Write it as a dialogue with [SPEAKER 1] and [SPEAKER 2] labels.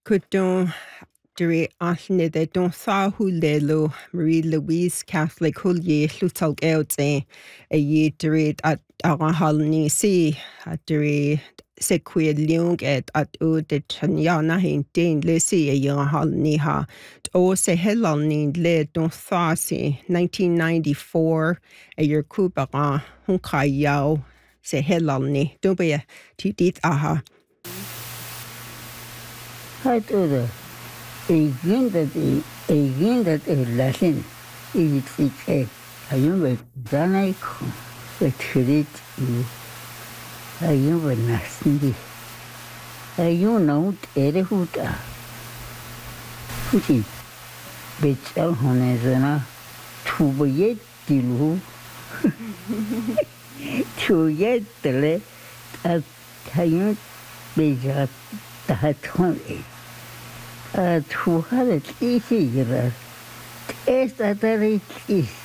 [SPEAKER 1] Could Dre Ashnide don sa hulelo Marie Louise Catholic Hulye Lutal Gaude a ye dread at Arahalni si at Dre sequia lung at U de Tanyana hin Dane Lissy a young halni ha o se helalni le don thasi 1994 a your kubara hunkai yao se helalni don't be a tidit aha.
[SPEAKER 2] Hai todo. Again that a lesson is it I am Danaiku, but credit you. I am a nasty. I know Erehuta. Puti, Betchel Honezana, to be yet dilu. To yet the let at Tayan Beja Tahatone. To have it easy, esta tarde